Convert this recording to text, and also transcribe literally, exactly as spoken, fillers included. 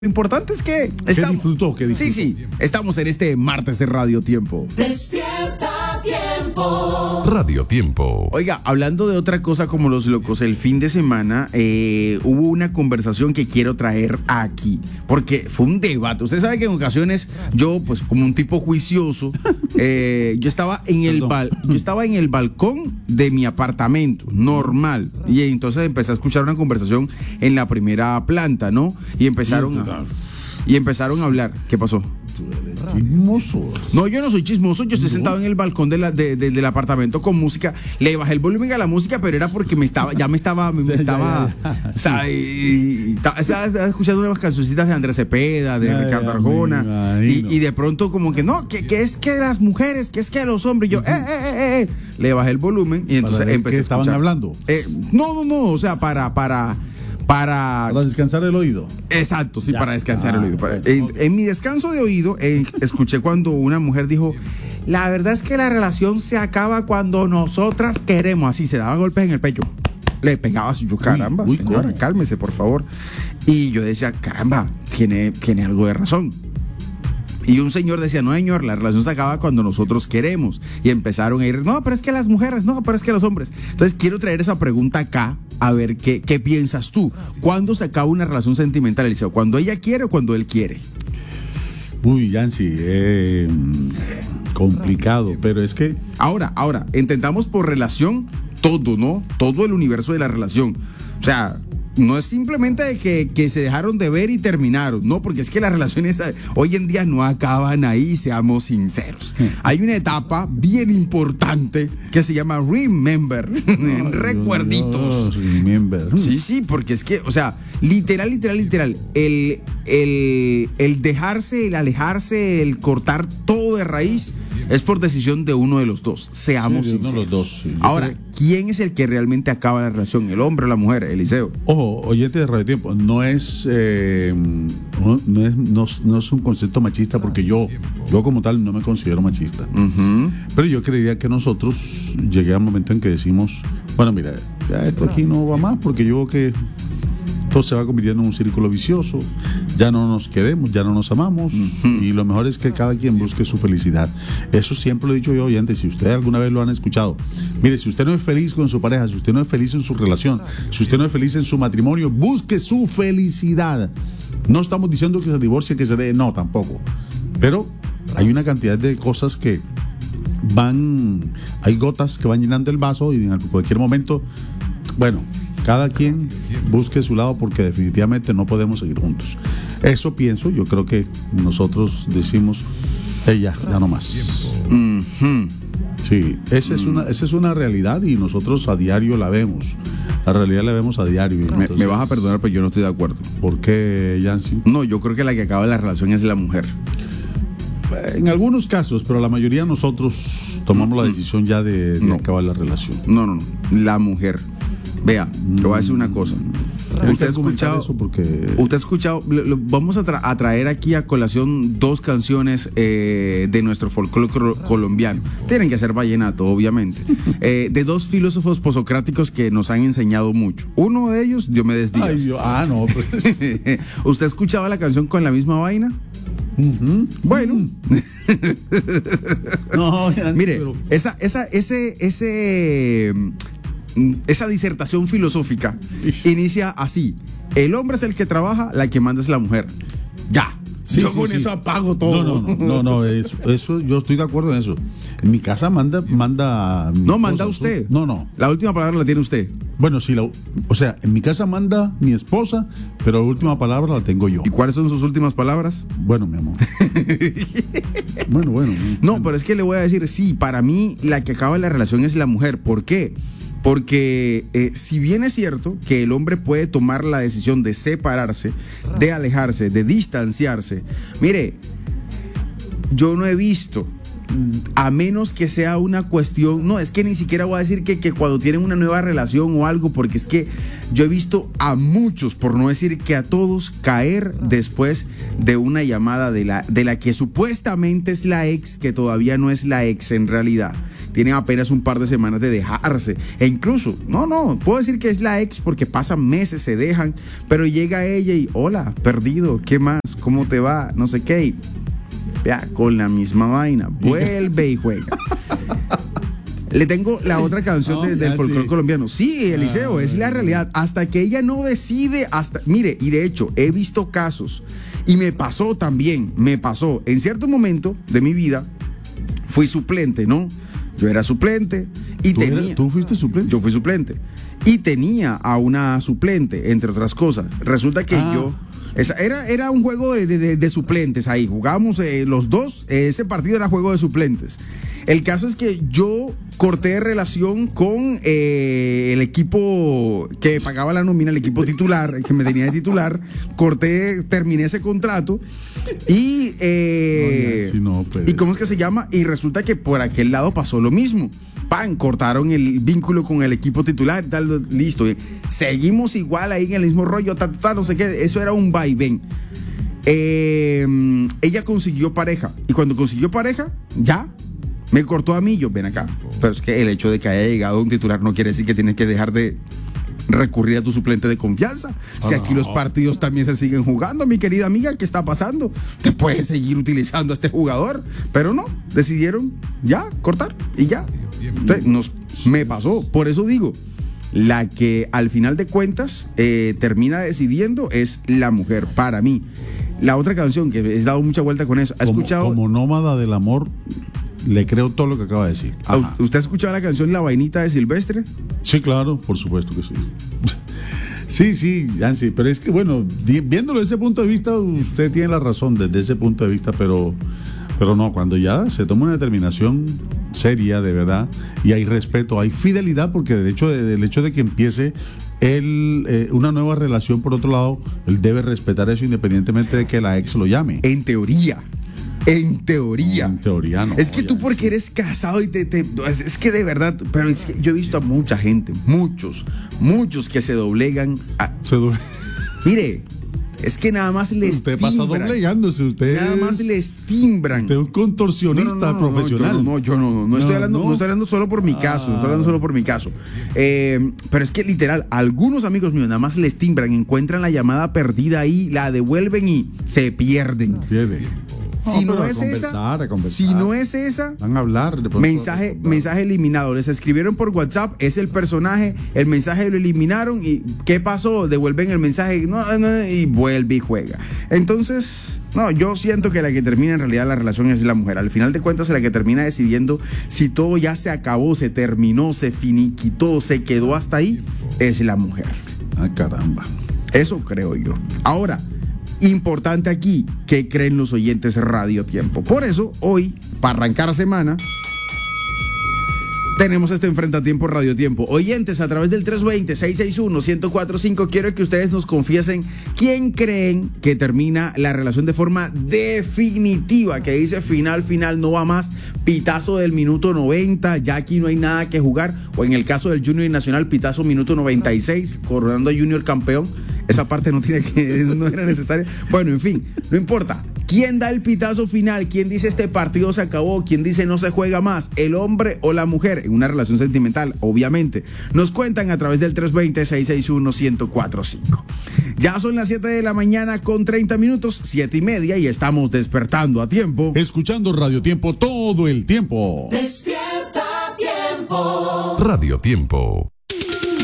Lo importante es que estamos, ¿Qué disfrutó? ¿Qué disfrutó? Sí, sí, estamos en este martes de Radio Tiempo. Despierta Tiempo. Radio Tiempo. Oiga, hablando de otra cosa como los locos, el fin de semana eh, hubo una conversación que quiero traer aquí, porque fue un debate. Usted sabe que en ocasiones yo, pues como un tipo juicioso, eh, yo estaba en el bal, yo estaba en el balcón de mi apartamento, normal, y entonces empecé a escuchar una conversación en la primera planta, ¿no? Y empezaron a, y empezaron a hablar. ¿Qué pasó? Chismoso. No, yo no soy chismoso, yo estoy no. sentado en el balcón de la, de, de, del apartamento con música. Le bajé el volumen a la música, pero era porque me estaba, ya me estaba, me, me estaba, ya, ya. O sea, y, y, estaba, estaba escuchando unas cancioncitas de Andrés Cepeda, de ya, Ricardo ya, Arjona, y, y de pronto como que no, que, que es que las mujeres, que es que los hombres, yo, eh, eh, eh, eh. Le bajé el volumen y entonces empecé a escuchar. ¿Estaban hablando? Eh, no, no, no, o sea, para, para. Para, para descansar el oído. Exacto, sí, ya. Para descansar ah, el oído. Para, okay. en, en mi descanso de oído, eh, escuché cuando una mujer dijo: la verdad es que la relación se acaba cuando nosotras queremos. Así, se daba golpes en el pecho. Le pegaba así, yo, caramba, uy, uy, señora, cálmese, por favor. Y yo decía, caramba, tiene, tiene algo de razón. Y un señor decía, no señor, la relación se acaba cuando nosotros queremos. Y empezaron a ir, no, pero es que las mujeres, no, pero es que los hombres. Entonces quiero traer esa pregunta acá, a ver qué, qué piensas tú. ¿Cuándo se acaba una relación sentimental, Eliseo? ¿Cuando ella quiere o cuando él quiere? Uy, Yancy, eh, complicado, pero es que... Ahora, ahora, entendamos por relación todo, ¿no? Todo el universo de la relación. O sea... No es simplemente que, que se dejaron de ver y terminaron, no, porque es que las relaciones hoy en día no acaban ahí, seamos sinceros. Hay una etapa bien importante que se llama remember, oh, Dios, recuerditos. Remember. Sí, sí, porque es que, o sea, literal, literal, literal, el, el, el dejarse, el alejarse, el cortar todo de raíz es por decisión de uno de los dos, seamos sí, sinceros. No, los dos, sí. Ahora, creo... ¿quién es el que realmente acaba la relación? ¿El hombre o la mujer, Eliseo? Ojo, oyente de Radio Tiempo, no es, eh, no, no, es no, no es un concepto machista, porque yo, yo como tal no me considero machista. Uh-huh. Pero yo creería que nosotros llegué a un momento en que decimos, bueno, mira, ya esto aquí no va más, porque yo creo que todo se va convirtiendo en un círculo vicioso, ya no nos queremos, ya no nos amamos, uh-huh. y lo mejor es que cada quien busque su felicidad. Eso siempre lo he dicho yo, oyente, si ustedes alguna vez lo han escuchado, mire, si usted no es feliz con su pareja, si usted no es feliz en su relación, si usted no es feliz en su matrimonio, busque su felicidad. No estamos diciendo que se divorcie, que se dé, no, tampoco, pero hay una cantidad de cosas que van, hay gotas que van llenando el vaso y en cualquier momento, bueno, cada quien busque su lado, porque definitivamente no podemos seguir juntos. Eso pienso, yo creo que nosotros decimos, ella, ya no más. Mm-hmm. Sí, esa es, una, esa es una realidad y nosotros a diario la vemos. La realidad la vemos a diario. Me, entonces, me vas a perdonar, pero yo no estoy de acuerdo. ¿Por qué, Yancy? No, yo creo que la que acaba la relación es la mujer. En algunos casos, pero la mayoría de nosotros tomamos la decisión ya de, de no. acabar la relación. No, no, no, la mujer. Vea, le voy a decir una cosa. Usted ha escuchado, eso porque... usted ha escuchado, vamos a, tra- a traer aquí a colación dos canciones eh, de nuestro folclore colombiano. Tienen que ser vallenato, obviamente. Eh, de dos filósofos posocráticos que nos han enseñado mucho. Uno de ellos, Diomedes Díaz. Ay, Dios. Ah, no, pues. ¿Usted escuchaba la canción Con la misma vaina? Uh-huh. Bueno. No, ya, mire, pero... esa, esa, ese, ese. Esa disertación filosófica inicia así: el hombre es el que trabaja, la que manda es la mujer. Ya. Sí, yo sí, con sí. eso apago todo. No, no, no, no, no eso, eso yo estoy de acuerdo en eso. En mi casa manda, manda. No, manda usted. No, no. La última palabra la tiene usted. Bueno, sí, la, o sea, en mi casa manda mi esposa, pero la última palabra la tengo yo. ¿Y cuáles son sus últimas palabras? Bueno, mi amor. bueno, bueno. No, bueno. pero es que le voy a decir, sí, para mí la que acaba la relación es la mujer. ¿Por qué? Porque eh, si bien es cierto que el hombre puede tomar la decisión de separarse, de alejarse, de distanciarse, mire, yo no he visto, a menos que sea una cuestión, no, es que ni siquiera voy a decir que, que cuando tienen una nueva relación o algo, porque es que yo he visto a muchos, por no decir que a todos, caer después de una llamada de la, de la que supuestamente es la ex, que todavía no es la ex en realidad. tienen apenas un par de semanas de dejarse. E incluso, no, no, puedo decir que es la ex porque pasan meses, se dejan, pero llega ella y, hola, perdido, ¿qué más? ¿Cómo te va? No sé qué. Y, vea, con la misma vaina, vuelve y juega. Le tengo la otra canción no, de, del folclore sí. colombiano. Sí, Eliseo, ah, es la realidad. Hasta que ella no decide, hasta, mire, y de hecho, he visto casos, y me pasó también, me pasó, en cierto momento de mi vida, fui suplente, ¿no? Yo era suplente y ¿Tú tenía... Eres, ¿Tú fuiste suplente? Yo fui suplente. Y tenía a una suplente, entre otras cosas. Resulta que ah. yo... Esa, era, era un juego de, de, de suplentes ahí. Jugábamos eh, los dos. Eh, ese partido era juego de suplentes. El caso es que yo corté relación con eh, el equipo que pagaba la nómina, el equipo titular, que me tenía de titular. Corté, terminé ese contrato. Y, eh, no, no, no ¿y cómo es que se llama? Y resulta que por aquel lado pasó lo mismo. Pan, cortaron el vínculo con el equipo titular, tal, listo. Seguimos igual ahí en el mismo rollo, tal, tal, no sé qué. Eso era un vaivén. Eh, ella consiguió pareja. Y cuando consiguió pareja, ya me cortó a mí. Yo, ven acá. Pero es que el hecho de que haya llegado un titular no quiere decir que tienes que dejar de recurrir a tu suplente de confianza. Si aquí los partidos también se siguen jugando, mi querida amiga, ¿qué está pasando? Te puedes seguir utilizando a este jugador. Pero no, decidieron ya cortar y ya. Entonces, nos, me pasó, por eso digo, la que al final de cuentas eh, termina decidiendo es la mujer, para mí. La otra canción, que he dado mucha vuelta con eso, ¿ha como, escuchado? Como nómada del amor, le creo todo lo que acaba de decir. Ajá. ¿Usted ha escuchado la canción La Vainita de Silvestre? Sí, claro, por supuesto que sí. Sí, sí, Yancy, pero es que bueno, viéndolo desde ese punto de vista, usted tiene la razón desde ese punto de vista, pero... Pero no, cuando ya se toma una determinación seria, de verdad, y hay respeto, hay fidelidad, porque del hecho de, del hecho de que empiece él, eh, una nueva relación, por otro lado, él debe respetar eso independientemente de que la ex lo llame. En teoría. En teoría. En teoría no. Es que tú porque sí. eres casado y te, te... Es que de verdad, pero es que yo he visto a mucha gente, muchos, muchos que se doblegan. A, se doble... Mire... Es que nada más les usted timbran. Usted pasa doblegándose, usted. Nada más les timbran. Usted es un contorsionista no, no, no, No, profesional. no, yo no, no, no, no, estoy hablando, no. no estoy hablando solo por mi caso, ah. estoy hablando solo por mi caso. Eh, pero es que literal, algunos amigos míos nada más les timbran, encuentran la llamada perdida ahí, la devuelven y se pierden. Pierde. Si no, no es esa, si no es esa, van a hablar. De mensaje, mensaje eliminado. Les escribieron por WhatsApp, es el personaje, el mensaje lo eliminaron y ¿qué pasó? Devuelven el mensaje no, no, y vuelve y juega. Entonces, no, yo siento que la que termina en realidad la relación es la mujer. Al final de cuentas, la que termina decidiendo si todo ya se acabó, se terminó, se finiquitó, se quedó hasta ahí, es la mujer. Ah, caramba. Eso creo yo. Ahora, importante aquí, ¿qué creen los oyentes Radio Tiempo? Por eso, hoy, para arrancar semana, tenemos este Enfrentatiempo Radio Tiempo. Oyentes, a través del tres dos cero, seis seis uno, uno cero cuatro cinco, quiero que ustedes nos confiesen quién creen que termina la relación de forma definitiva, que dice final, final, no va más, pitazo del minuto noventa, ya aquí no hay nada que jugar, o en el caso del Junior y Nacional, pitazo minuto noventa y seis, coronando a Junior campeón. Esa parte no tiene que, no era necesaria. Bueno, en fin, no importa. ¿Quién da el pitazo final? ¿Quién dice este partido se acabó? ¿Quién dice no se juega más? ¿El hombre o la mujer? En una relación sentimental, obviamente. Nos cuentan a través del tres dos cero, seis seis uno, uno cero cuatro cinco. Ya son las siete de la mañana con treinta minutos, siete y media, y estamos despertando a tiempo. Escuchando Radio Tiempo todo el tiempo. Despierta a tiempo. Radio Tiempo.